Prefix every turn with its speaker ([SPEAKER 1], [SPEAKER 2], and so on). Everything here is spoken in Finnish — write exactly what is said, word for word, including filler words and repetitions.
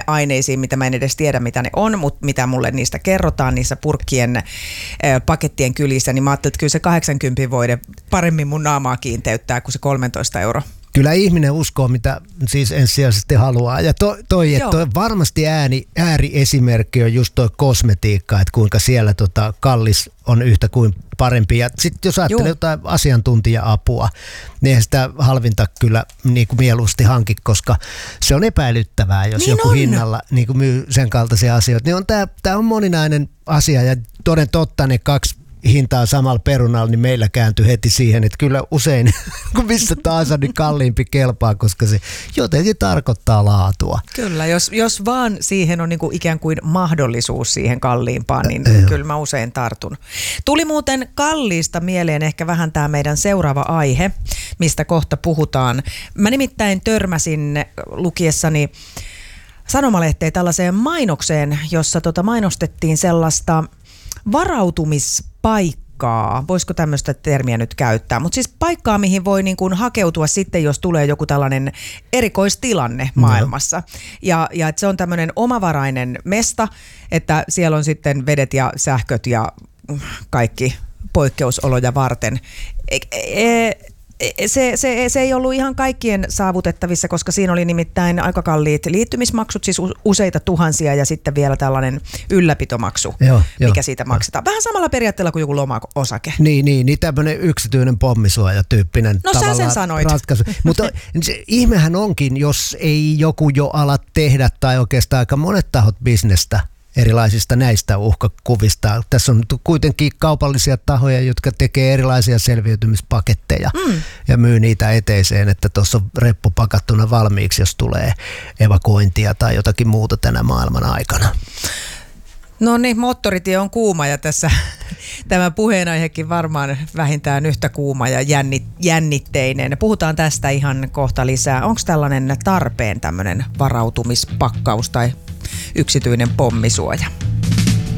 [SPEAKER 1] aineisiin, mitä mä en edes tiedä, mitä ne on, mutta mitä mulle niistä kerrotaan, niissä purkkien äh, pakettien kylissä, niin mä ajattelin, että kyllä se kahdeksankymmentä voide paremmin mun naamaa kiinteyttää kuin se kolmetoista euroa.
[SPEAKER 2] Kyllä ihminen uskoo, mitä siis ensisijaisesti haluaa. Ja to, toi, että toi varmasti ääni, ääriesimerkki on just toi kosmetiikka, että kuinka siellä tota kallis on yhtä kuin parempi. Ja sitten jos ajattelee Joo. jotain asiantuntija-apua, niin eihän sitä halvinta kyllä niin kuin mieluusti hanki, koska se on epäilyttävää, jos niin joku on. hinnalla niin kuin myy sen kaltaisia asioita. Niin on tää, tää on moninainen asia ja toden totta ne kaksi hintaa samalla perunalla, niin meillä kääntyy heti siihen, että kyllä usein, kun missä taas on, niin kalliimpi kelpaa, koska se jotenkin tarkoittaa laatua.
[SPEAKER 1] Kyllä, jos, jos vaan siihen on niin kuin ikään kuin mahdollisuus siihen kalliimpaan, niin
[SPEAKER 2] Ä,
[SPEAKER 1] kyllä mä usein tartun. Tuli muuten kalliista mieleen ehkä vähän tämä meidän seuraava aihe, mistä kohta puhutaan. Mä nimittäin törmäsin lukiessani sanomalehteen tällaiseen mainokseen, jossa tota mainostettiin sellaista varautumispaikkaa, voisiko tämmöistä termiä nyt käyttää, mutta siis paikkaa, mihin voi niin kuin hakeutua sitten, jos tulee joku tällainen erikoistilanne maailmassa. No. Ja, ja että se on tämmöinen omavarainen mesta, että siellä on sitten vedet ja sähköt ja kaikki poikkeusoloja varten. E- e- Se, se, se ei ollut ihan kaikkien saavutettavissa, koska siinä oli nimittäin aika kalliit liittymismaksut, siis useita tuhansia ja sitten vielä tällainen ylläpitomaksu,
[SPEAKER 2] joo,
[SPEAKER 1] mikä
[SPEAKER 2] jo,
[SPEAKER 1] siitä maksetaan. Vähän samalla periaatteella kuin joku loma-osake.
[SPEAKER 2] Niin, niin, niin tämmöinen yksityinen pommisuoja-tyyppinen
[SPEAKER 1] no,
[SPEAKER 2] tavallaan
[SPEAKER 1] sä sen sanoit.
[SPEAKER 2] ratkaisu. Mutta se ihmehän onkin, jos ei joku jo ala tehdä tai oikeastaan aika monet tahot bisnestä erilaisista näistä uhkakuvista. Tässä on kuitenkin kaupallisia tahoja, jotka tekee erilaisia selviytymispaketteja mm. ja myy niitä eteiseen, että tuossa on reppu pakattuna valmiiksi, jos tulee evakuointia tai jotakin muuta tänä maailman aikana.
[SPEAKER 1] No niin, moottoritie on kuuma ja tässä tämä puheenaihekin varmaan vähintään yhtä kuuma ja jännit, jännitteinen. Puhutaan tästä ihan kohta lisää. Onko tällainen tarpeen tämmöinen varautumispakkaus tai yksityinen pommisuoja?